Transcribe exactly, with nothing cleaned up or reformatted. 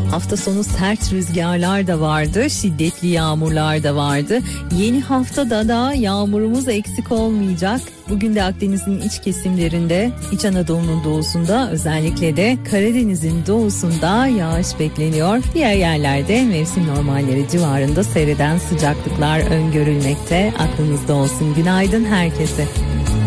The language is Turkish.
Hafta sonu sert rüzgarlar da vardı, şiddetli yağmurlar da vardı. Yeni haftada da yağmurumuz eksik olmayacak. Bugün de Akdeniz'in iç kesimlerinde, İç Anadolu'nun doğusunda, özellikle de Karadeniz'in doğusunda yağış bekleniyor. Diğer yerlerde mevsim normalleri civarında seyreden sıcaklıklar öngörülmekte. Aklınızda olsun. Günaydın herkese.